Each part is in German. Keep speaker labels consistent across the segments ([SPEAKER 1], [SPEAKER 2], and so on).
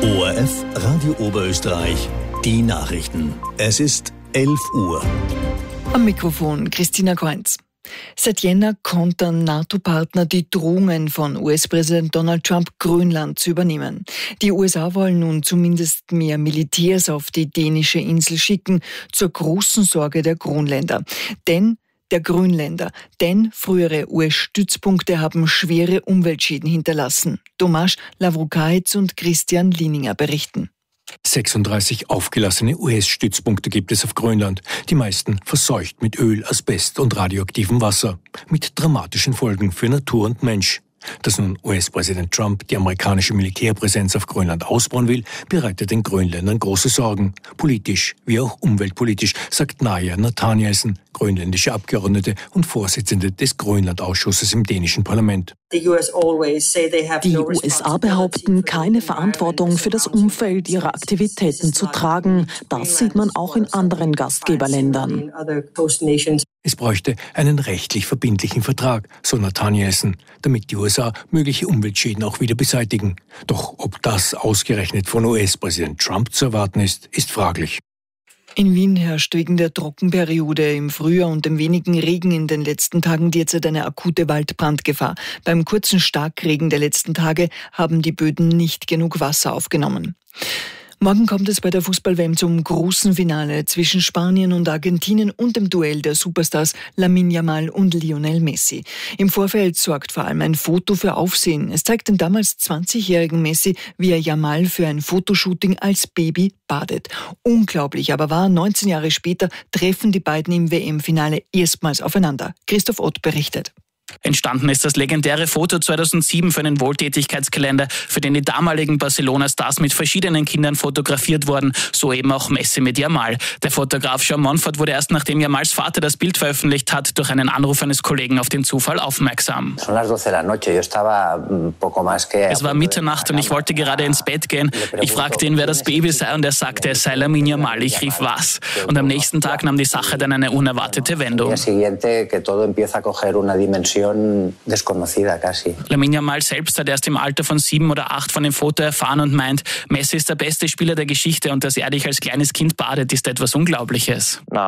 [SPEAKER 1] ORF Radio Oberösterreich, die Nachrichten. Es ist 11 Uhr.
[SPEAKER 2] Am Mikrofon Christina Kreunz. Seit Jänner kontern NATO-Partner die Drohungen von US-Präsident Donald Trump, Grönland zu übernehmen. Die USA wollen nun zumindest mehr Militärs auf die dänische Insel schicken, zur großen Sorge der Grönländer. Denn frühere US-Stützpunkte haben schwere Umweltschäden hinterlassen. Tomasz Lavrukaitz und Christian Lieninger berichten.
[SPEAKER 3] 36 aufgelassene US-Stützpunkte gibt es auf Grönland, die meisten verseucht mit Öl, Asbest und radioaktivem Wasser, mit dramatischen Folgen für Natur und Mensch. Dass nun US-Präsident Trump die amerikanische Militärpräsenz auf Grönland ausbauen will, bereitet den Grönländern große Sorgen. Politisch wie auch umweltpolitisch, sagt Naja Nathanielsen, grönländische Abgeordnete und Vorsitzende des Grönland-Ausschusses im dänischen Parlament.
[SPEAKER 4] Die USA behaupten, keine Verantwortung für das Umfeld ihrer Aktivitäten zu tragen. Das sieht man auch in anderen Gastgeberländern.
[SPEAKER 3] Es bräuchte einen rechtlich verbindlichen Vertrag, so Nathanielsen, damit die USA mögliche Umweltschäden auch wieder beseitigen. Doch ob das ausgerechnet von US-Präsident Trump zu erwarten ist, ist fraglich.
[SPEAKER 2] In Wien herrscht wegen der Trockenperiode im Frühjahr und dem wenigen Regen in den letzten Tagen derzeit eine akute Waldbrandgefahr. Beim kurzen Starkregen der letzten Tage haben die Böden nicht genug Wasser aufgenommen. Morgen kommt es bei der Fußball-WM zum großen Finale zwischen Spanien und Argentinien und dem Duell der Superstars Lamine Yamal und Lionel Messi. Im Vorfeld sorgt vor allem ein Foto für Aufsehen. Es zeigt den damals 20-jährigen Messi, wie er Yamal für ein Fotoshooting als Baby badet. Unglaublich aber wahr, 19 Jahre später treffen die beiden im WM-Finale erstmals aufeinander. Christoph Ott berichtet.
[SPEAKER 5] Entstanden ist das legendäre Foto 2007 für einen Wohltätigkeitskalender, für den die damaligen Barcelona-Stars mit verschiedenen Kindern fotografiert wurden, so eben auch Messi mit Yamal. Der Fotograf Jean Monfort wurde erst nachdem Yamals Vater das Bild veröffentlicht hat, durch einen Anruf eines Kollegen auf den Zufall aufmerksam. Es war Mitternacht und ich wollte gerade ins Bett gehen. Ich fragte ihn, wer das Baby sei, und er sagte, es sei Lamine Yamal. Ich rief, was? Und am nächsten Tag nahm die Sache dann eine unerwartete Wendung. Lamine Yamal selbst hat erst im Alter von 7 oder 8 von dem Foto erfahren und meint, Messi ist der beste Spieler der Geschichte und dass er dich als kleines Kind badet, ist etwas Unglaubliches. Der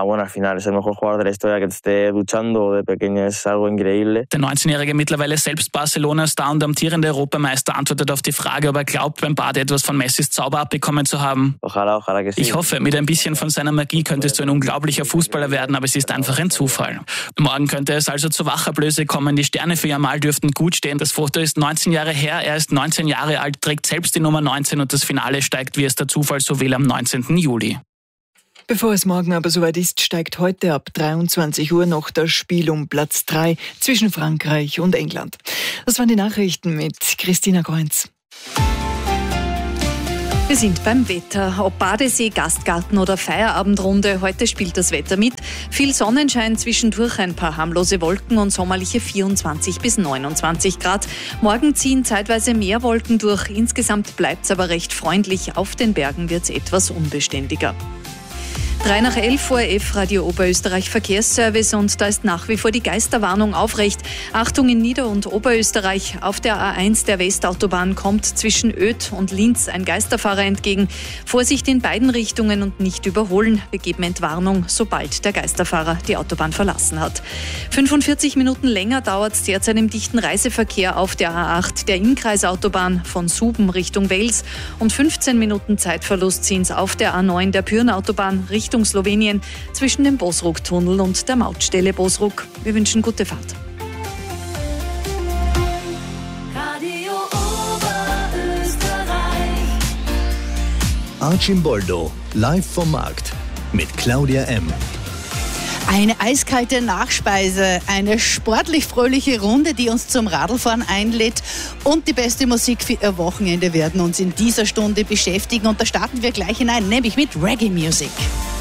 [SPEAKER 5] 19-jährige mittlerweile selbst Barcelona-Star und amtierende Europameister antwortet auf die Frage, ob er glaubt, beim Bade etwas von Messis Zauber abbekommen zu haben. Ich hoffe, mit ein bisschen von seiner Magie könntest du ein unglaublicher Fußballer werden, aber es ist einfach ein Zufall. Morgen könnte es also zu Wachablöse kommen. Die Sterne für Yamal dürften gut stehen. Das Foto ist 19 Jahre her. Er ist 19 Jahre alt, trägt selbst die Nummer 19 und das Finale steigt, wie es der Zufall so will, am 19. Juli.
[SPEAKER 2] Bevor es morgen aber soweit ist, steigt heute ab 23 Uhr noch das Spiel um Platz 3 zwischen Frankreich und England. Das waren die Nachrichten mit Christina Kreunz.
[SPEAKER 6] Wir sind beim Wetter. Ob Badesee, Gastgarten oder Feierabendrunde, heute spielt das Wetter mit. Viel Sonnenschein, zwischendurch ein paar harmlose Wolken und sommerliche 24 bis 29 Grad. Morgen ziehen zeitweise mehr Wolken durch. Insgesamt bleibt es aber recht freundlich. Auf den Bergen wird es etwas unbeständiger. 3:11 ORF Radio Oberösterreich Verkehrsservice, und da ist nach wie vor die Geisterwarnung aufrecht. Achtung in Nieder- und Oberösterreich. Auf der A1 der Westautobahn kommt zwischen Oedt und Linz ein Geisterfahrer entgegen. Vorsicht in beiden Richtungen und nicht überholen. Wir geben Entwarnung, sobald der Geisterfahrer die Autobahn verlassen hat. 45 Minuten länger dauert es derzeit im dichten Reiseverkehr auf der A8 der Innkreisautobahn von Suben Richtung Wels, und 15 Minuten Zeitverlust sind es auf der A9 der Pyrnautobahn Richtung Slowenien zwischen dem Bosruck-Tunnel und der Mautstelle Bosruck. Wir wünschen gute Fahrt.
[SPEAKER 1] Radio Oberösterreich. Archimboldo, live vom Markt mit Claudia M.
[SPEAKER 7] Eine eiskalte Nachspeise, eine sportlich fröhliche Runde, die uns zum Radlfahren einlädt, und die beste Musik für Ihr Wochenende werden uns in dieser Stunde beschäftigen. Und da starten wir gleich hinein, nämlich mit Reggae Music.